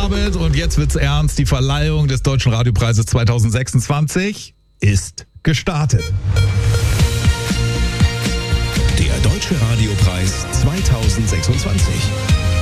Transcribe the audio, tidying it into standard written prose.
Abend und jetzt wird's ernst. Die Verleihung des Deutschen Radiopreises 2026 ist gestartet. Der Deutsche Radiopreis 2026.